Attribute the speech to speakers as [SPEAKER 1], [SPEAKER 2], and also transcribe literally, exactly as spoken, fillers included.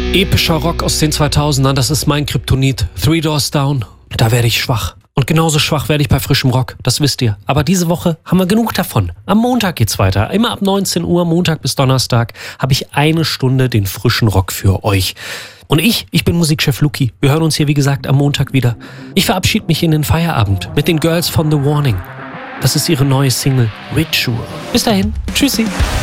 [SPEAKER 1] Epischer Rock aus den zweitausendern, das ist mein Kryptonit. Three Doors Down, da werde ich schwach. Und genauso schwach werde ich bei frischem Rock, das wisst ihr. Aber diese Woche haben wir genug davon. Am Montag geht's weiter. Immer ab neunzehn Uhr, Montag bis Donnerstag, habe ich eine Stunde den frischen Rock für euch. Und ich, ich bin Musikchef Luki. Wir hören uns hier, wie gesagt, am Montag wieder. Ich verabschiede mich in den Feierabend mit den Girls von The Warning. Das ist ihre neue Single, Ritual. Bis dahin, tschüssi.